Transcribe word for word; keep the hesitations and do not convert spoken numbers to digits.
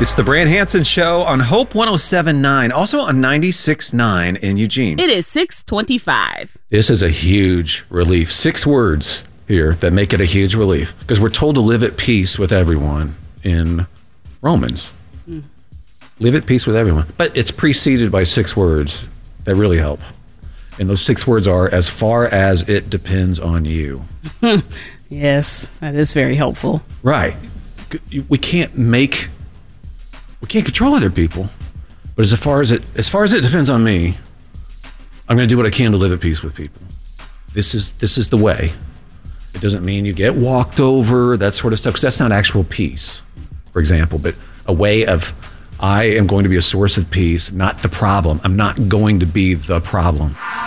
It's the Brand Hansen Show on Hope one oh seven point nine, also on ninety-six point nine in Eugene. It is six twenty-five. This is a huge relief. Six words here that make it a huge relief, because we're told to live at peace with everyone in Romans. Mm. Live at peace with everyone. But it's preceded by six words that really help. And those six words are, as far as it depends on you. Yes, that is very helpful. Right. We can't make, we can't control other people. But as far as it, as far as it depends on me, I'm going to do what I can to live at peace with people. This is, this is the way. It doesn't mean you get walked over, that sort of stuff, because that's not actual peace, for example, but a way of, I am going to be a source of peace, not the problem. I'm not going to be the problem.